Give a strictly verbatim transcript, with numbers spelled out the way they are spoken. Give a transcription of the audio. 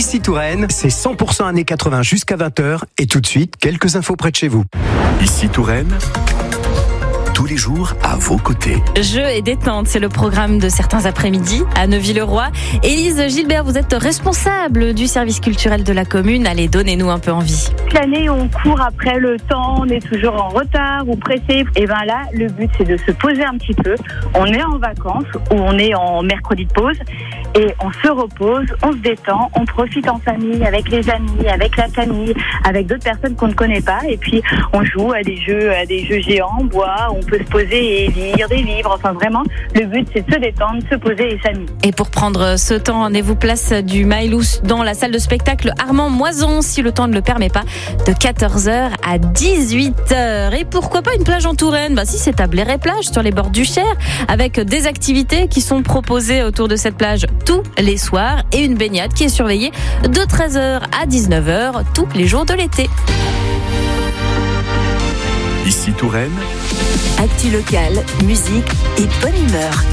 Ici Touraine, c'est cent pour cent années quatre-vingts jusqu'à vingt heures. Et tout de suite, quelques infos près de chez vous. Ici Touraine, tous les jours à vos côtés. Jeux et détente, c'est le programme de certains après-midi à Neuville-le-Roi. Élise Gilbert, vous êtes responsable du service culturel de la commune. Allez, donnez-nous un peu envie. Toute l'année, on court après le temps, on est toujours en retard ou pressé. Et bien là, le but, c'est de se poser un petit peu. On est en vacances ou on est en mercredi de pause et on se repose, on se détend, on profite en famille, avec les amis, avec la famille, avec d'autres personnes qu'on ne connaît pas. Et puis, on joue à des jeux, à des jeux géants en bois. On peut se poser et lire des livres. Enfin, vraiment, le but, c'est de se détendre, se poser et s'amuser. Et pour prendre ce temps, rendez-vous place du Maïlous dans la salle de spectacle Armand Moison, si le temps ne le permet pas, de quatorze heures à dix-huit heures. Et pourquoi pas une plage en Touraine? Bah si, c'est à Bléré-Plage, sur les bords du Cher, avec des activités qui sont proposées autour de cette plage tous les soirs et une baignade qui est surveillée de treize heures à dix-neuf heures tous les jours de l'été. Ici Touraine, actu locale, musique et bonne humeur.